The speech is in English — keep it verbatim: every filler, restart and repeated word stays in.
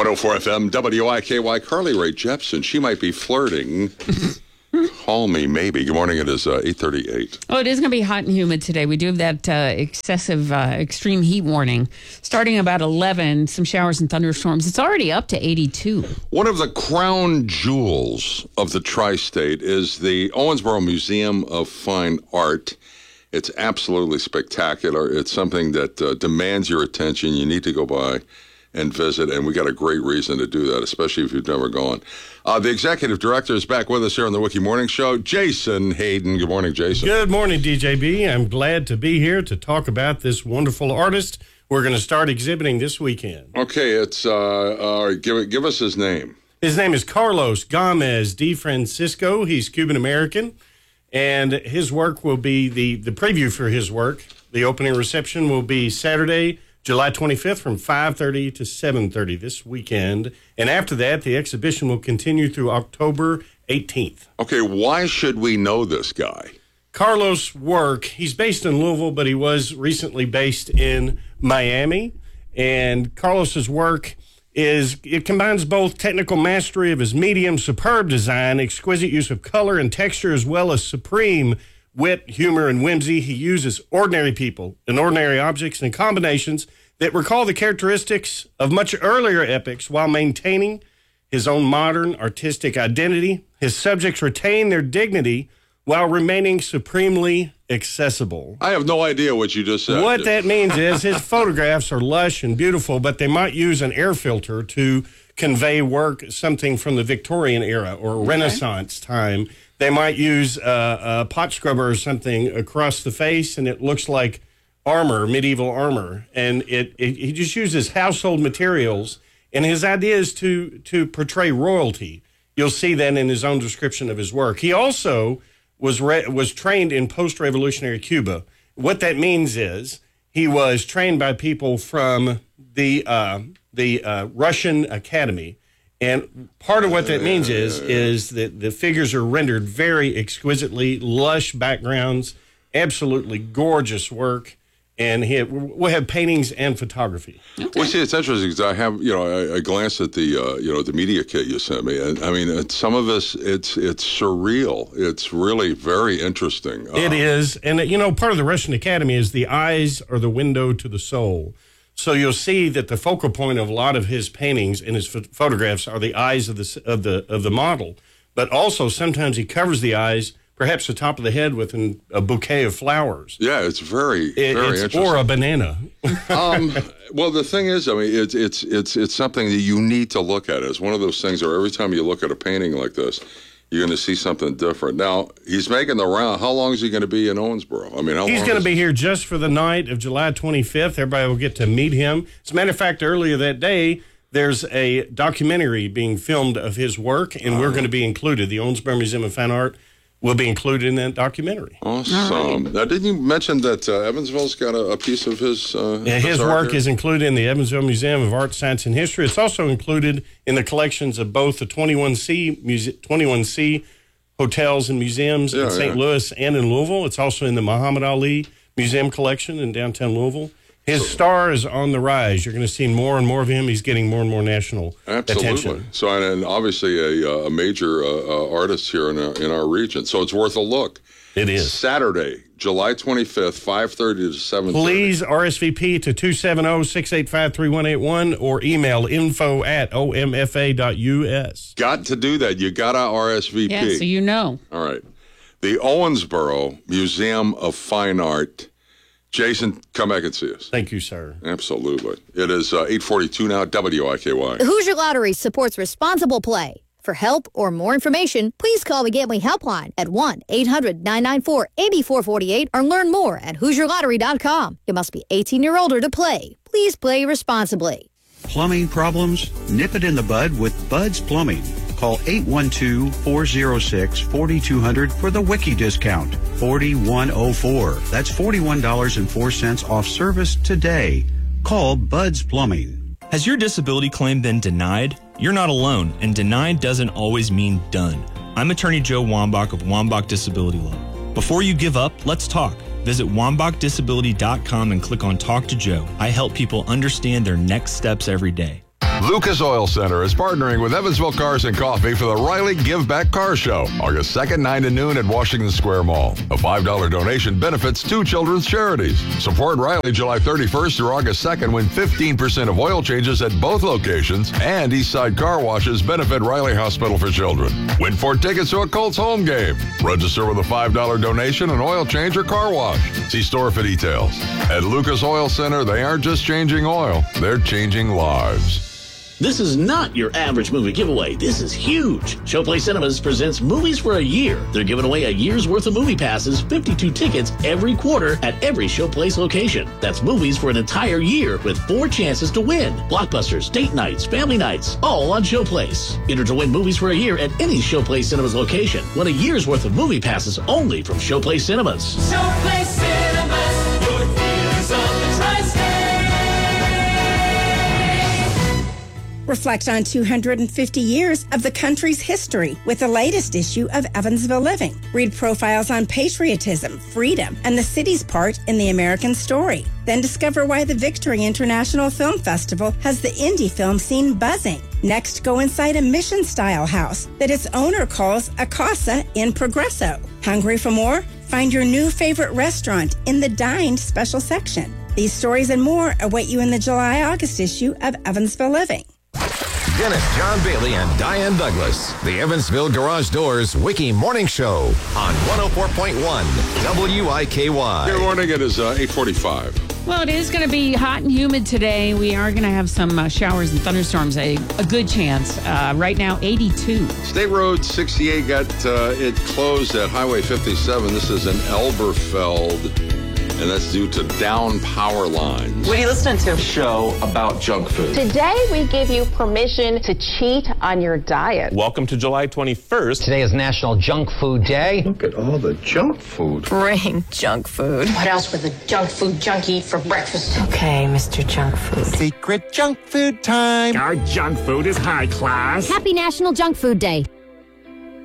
one oh four F M, W I K Y, Carly Rae Jepsen. She might be flirting. Call me, maybe. Good morning. It is uh, eight thirty-eight. Oh, it is going to be hot and humid today. We do have that uh, excessive, uh, extreme heat warning. Starting about eleven, some showers and thunderstorms. It's already up to eighty-two. One of the crown jewels of the tri-state is the Owensboro Museum of Fine Art. It's absolutely spectacular. It's something that uh, demands your attention. You need to go by and visit, and we got a great reason to do that, especially if you've never gone. Uh, the executive director is back with us here on the Wiki Morning Show, Jason Hayden. Good morning, Jason. Good morning, D J B. I'm glad to be here to talk about this wonderful artist we're going to start exhibiting this weekend. Okay, it's uh, uh, give it, give us his name. His name is Carlos Gomez de Francisco. He's Cuban-American, and his work will be the, the preview for his work. The opening reception will be Saturday, July twenty-fifth from five thirty to seven thirty this weekend. And after that, the exhibition will continue through October eighteenth. Okay, why should we know this guy? Carlos' work, he's based in Louisville, but he was recently based in Miami. And Carlos's work is, it combines both technical mastery of his medium, superb design, exquisite use of color and texture, as well as supreme wit, humor, and whimsy. He uses ordinary people and ordinary objects and combinations that recall the characteristics of much earlier epics while maintaining his own modern artistic identity. His subjects retain their dignity while remaining supremely accessible. I have no idea what you just said. What that means is his photographs are lush and beautiful, but they might use an air filter to convey work, something from the Victorian era or okay. Renaissance time. They might use uh, a pot scrubber or something across the face, and it looks like armor, medieval armor. And it, it he just uses household materials, and his idea is to, to portray royalty. You'll see that in his own description of his work. He also was re- was trained in post-revolutionary Cuba. What that means is he was trained by people from the uh, the uh, Russian Academy. And part of what that means is is that the figures are rendered very exquisitely, lush backgrounds, absolutely gorgeous work, and he, we'll have paintings and photography. Okay. Well, see, it's interesting because I have, you know, I, I glanced at the, uh, you know, the media kit you sent me, and I mean, it's, some of this, it's it's surreal. It's really very interesting. Uh, it is, and you know, part of the Russian Academy is the eyes are the window to the soul. So you'll see that the focal point of a lot of his paintings and his ph- photographs are the eyes of the of the of the model, but also sometimes he covers the eyes, perhaps the top of the head, with an, a bouquet of flowers. Yeah, it's very it, very it's, interesting. Or a banana. um, well, the thing is, I mean, it's it's it's it's something that you need to look at. It's one of those things where every time you look at a painting like this, you're going to see something different. Now, he's making the round. How long is he going to be in Owensboro? I mean, how He's long going to is be here just for the night of July twenty-fifth. Everybody will get to meet him. As a matter of fact, earlier that day, there's a documentary being filmed of his work, and uh-huh. we're going to be included. The Owensboro Museum of Fine Art will be included in that documentary. Awesome. Right. Now, didn't you mention that uh, Evansville's got a, a piece of his uh, yeah, his work here? is included in the Evansville Museum of Art, Science, and History. It's also included in the collections of both the twenty-one C Muse- twenty-one C hotels and museums yeah, in Saint Yeah. Louis and in Louisville. It's also in the Muhammad Ali Museum collection in downtown Louisville. His so, star is on the rise. You're going to see more and more of him. He's getting more and more national absolutely. attention. So, and obviously a, a major uh, uh, artist here in our, in our region. So it's worth a look. It is. Saturday, July twenty-fifth, five thirty to seven thirty. Please R S V P to two seven zero, six eight five, three one eight one or email info at o m f a dot u s. Got to do that. You got to R S V P. Yeah, so you know. All right. The Owensboro Museum of Fine Art. Jason, come back and see us. Thank you, sir. Absolutely. It is uh, eight forty-two now, W I K Y. The Hoosier Lottery supports responsible play. For help or more information, please call the Gambling Helpline at one eight hundred, nine nine four, eight four four eight or learn more at hoosier lottery dot com. You must be eighteen or older to play. Please play responsibly. Plumbing problems? Nip it in the bud with Bud's Plumbing. Call eight one two, four oh six, four two zero zero for the Wiki discount. forty-one oh four. That's forty-one dollars and four cents off service today. Call Bud's Plumbing. Has your disability claim been denied? You're not alone, and denied doesn't always mean done. I'm attorney Joe Wambach of Wambach Disability Law. Before you give up, let's talk. Visit wambach disability dot com and click on Talk to Joe. I help people understand their next steps every day. Lucas Oil Center is partnering with Evansville Cars and Coffee for the Riley Give Back Car Show, August second, nine to noon at Washington Square Mall. A five dollar donation benefits two children's charities. Support Riley July thirty-first through August second when fifteen percent of oil changes at both locations and Eastside Car Washes benefit Riley Hospital for Children. Win four tickets to a Colts home game. Register with a five dollar donation, an oil change, or car wash. See store for details. At Lucas Oil Center, they aren't just changing oil, they're changing lives. This is not your average movie giveaway. This is huge. Showplay Cinemas presents Movies for a Year. They're giving away a year's worth of movie passes, fifty-two tickets every quarter at every Showplace location. That's movies for an entire year with four chances to win. Blockbusters, date nights, family nights, all on Showplace. Enter to win Movies for a Year at any Showplace Cinemas location. Win a year's worth of movie passes only from Showplace Cinemas. Showplace Cinemas, your heroes of the tri-state. Reflect on two hundred fifty years of the country's history with the latest issue of Evansville Living. Read profiles on patriotism, freedom, and the city's part in the American story. Then discover why the Victory International Film Festival has the indie film scene buzzing. Next, go inside a mission-style house that its owner calls a casa in Progresso. Hungry for more? Find your new favorite restaurant in the Dined special section. These stories and more await you in the July-August issue of Evansville Living. Dennis, John Bailey, and Diane Douglas. The Evansville Garage Doors Wiki Morning Show on one oh four point one W I K Y. Good morning. It is uh, eight forty-five. Well, it is going to be hot and humid today. We are going to have some uh, showers and thunderstorms, a, a good chance. Uh, right now, eighty-two. State Road sixty-eight got uh, it closed at Highway fifty-seven. This is in Elberfeld, and that's due to down power lines. What are you listening to? A show about junk food. Today, we give you permission to cheat on your diet. Welcome to July twenty-first. Today is National Junk Food Day. Look at all the junk food. Bring junk food. What else would the junk food junkie eat for breakfast? Okay, Mister Junk Food. Secret junk food time. Our junk food is high class. Happy National Junk Food Day.